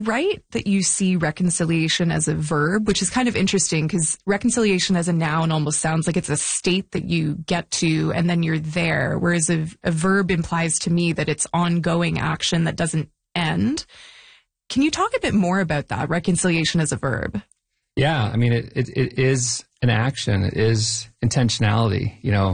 right that you see reconciliation as a verb, which is kind of interesting because reconciliation as a noun almost sounds like it's a state that you get to and then you're there, whereas a verb implies to me that it's ongoing action that doesn't end. Can you talk a bit more about that, reconciliation as a verb? Yeah, I mean, it is an action. It is intentionality. You know,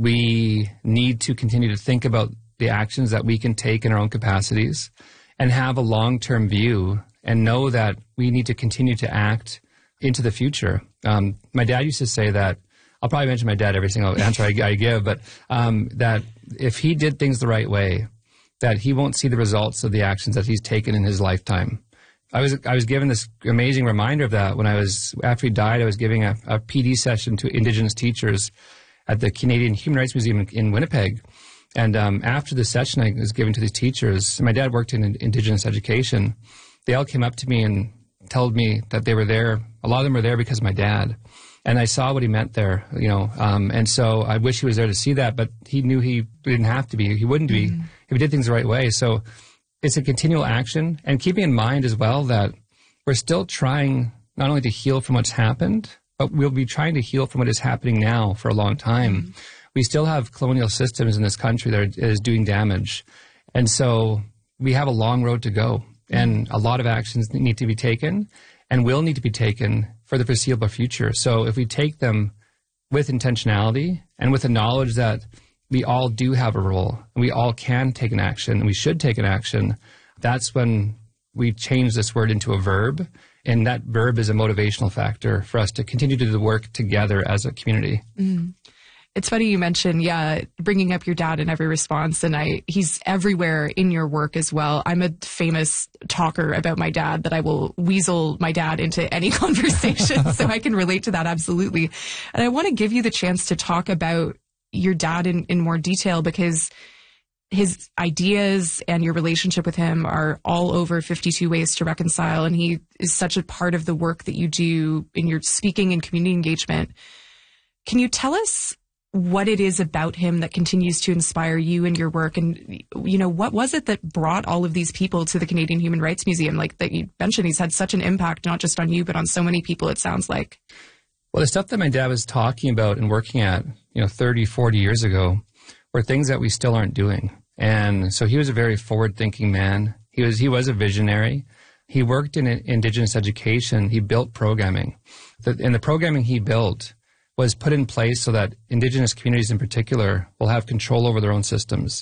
we need to continue to think about the actions that we can take in our own capacities and have a long-term view and know that we need to continue to act into the future. My dad used to say that, I'll probably mention my dad every single answer I give, but that if he did things the right way, that he won't see the results of the actions that he's taken in his lifetime. I was given this amazing reminder of that when after he died, I was giving a PD session to Indigenous teachers at the Canadian Human Rights Museum in Winnipeg. And after the session I was giving to these teachers, my dad worked in Indigenous education. They all came up to me and told me that they were there. A lot of them were there because of my dad. And I saw what he meant there, you know. And so I wish he was there to see that, but he knew he didn't have to be. He wouldn't be if he did things the right way. So it's a continual action, and keeping in mind as well that we're still trying not only to heal from what's happened, but we'll be trying to heal from what is happening now for a long time. We still have colonial systems in this country that is doing damage. And so we have a long road to go, and a lot of actions need to be taken and will need to be taken for the foreseeable future. So if we take them with intentionality and with the knowledge that we all do have a role and we all can take an action and we should take an action, that's when we change this word into a verb. And that verb is a motivational factor for us to continue to do the work together as a community. It's funny you mentioned, bringing up your dad in every response, and he's everywhere in your work as well. I'm a famous talker about my dad that I will weasel my dad into any conversation, so I can relate to that absolutely. And I want to give you the chance to talk about your dad in more detail, because his ideas and your relationship with him are all over 52 Ways to Reconcile, and he is such a part of the work that you do in your speaking and community engagement. Can you tell us what it is about him that continues to inspire you in your work? And, you know, what was it that brought all of these people to the Canadian Human Rights Museum? Like that you mentioned, he's had such an impact, not just on you, but on so many people, it sounds like. Well, the stuff that my dad was talking about and working at, 30, 40 years ago were things that we still aren't doing. And so he was a very forward-thinking man. He was a visionary. He worked in Indigenous education. He built programming. And the programming he built was put in place so that Indigenous communities in particular will have control over their own systems.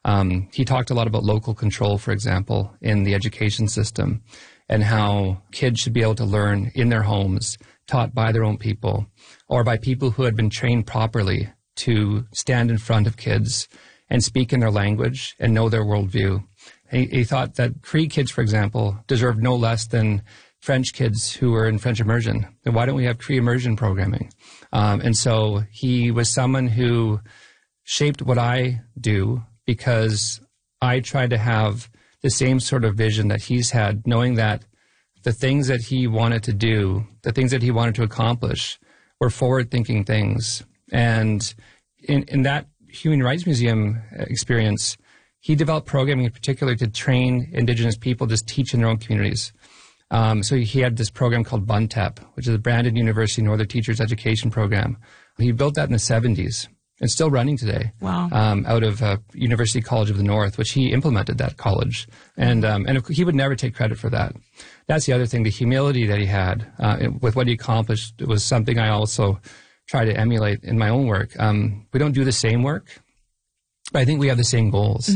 He talked a lot about local control, for example, in the education system, and how kids should be able to learn in their homes, taught by their own people, or by people who had been trained properly to stand in front of kids and speak in their language and know their worldview. He thought that Cree kids, for example, deserved no less than French kids who were in French immersion. Then why don't we have Cree immersion programming? And so he was someone who shaped what I do, because I tried to have the same sort of vision that he's had, knowing that the things that he wanted to do, the things that he wanted to accomplish, were forward-thinking things. And in that Human Rights Museum experience, he developed programming in particular to train Indigenous people to teach in their own communities. So he had this program called BUNTEP, which is the Brandon University Northern Teachers Education Program. He built that in the 70s. It's still running today. Wow. Out of University College of the North, which he implemented that college. And he would never take credit for that. That's the other thing, the humility that he had with what he accomplished was something I also try to emulate in my own work. We don't do the same work, but I think we have the same goals,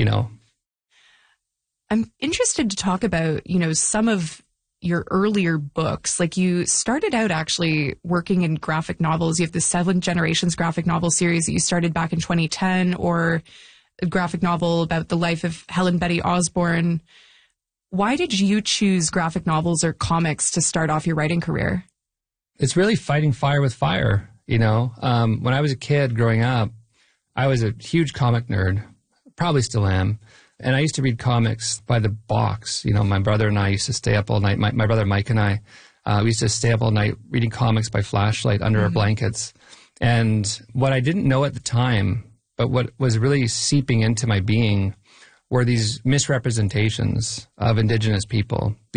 I'm interested to talk about, some of your earlier books. Like, you started out actually working in graphic novels. You have the 7 Generations graphic novel series that you started back in 2010, or a graphic novel about the life of Helen Betty Osborne. Why did you choose graphic novels or comics to start off your writing career? It's really fighting fire with fire, When I was a kid growing up, I was a huge comic nerd, probably still am. And I used to read comics by the box. My brother and I used to stay up all night. My brother Mike and I, we used to stay up all night reading comics by flashlight under our blankets. And what I didn't know at the time, but what was really seeping into my being, were these misrepresentations of Indigenous people.